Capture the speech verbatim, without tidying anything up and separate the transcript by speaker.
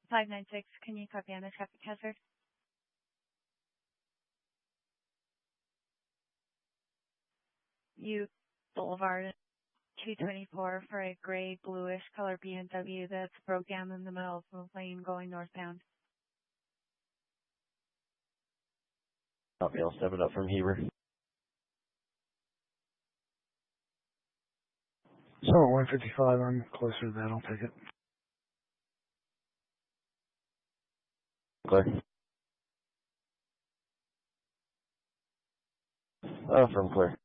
Speaker 1: five nine six, can you copy on the traffic hazard? You Boulevard two twenty-four for a gray bluish color B M W that's broke down in the middle of the lane going northbound.
Speaker 2: Copy, I'll step it up from Heber.
Speaker 3: So at one fifty-five, I'm closer to that, I'll take it.
Speaker 2: Clear. Uh, from clear.